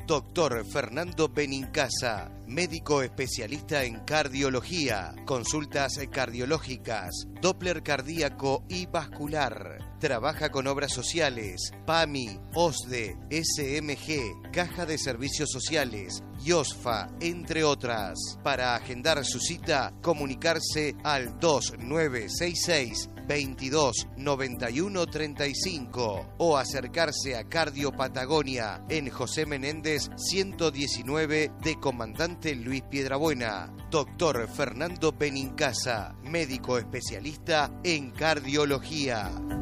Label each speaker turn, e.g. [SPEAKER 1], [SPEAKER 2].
[SPEAKER 1] Doctor Fernando Benincasa, médico especialista en cardiología, consultas cardiológicas, Doppler cardíaco y vascular. Trabaja con obras sociales, PAMI, OSDE, SMG, Caja de Servicios Sociales, YOSFA, entre otras. Para agendar su cita, comunicarse al 2966 22 91 35 o acercarse a Cardio Patagonia en José Menéndez 119 de Comandante Luis Piedrabuena. Doctor Fernando Benincasa, médico especialista en cardiología.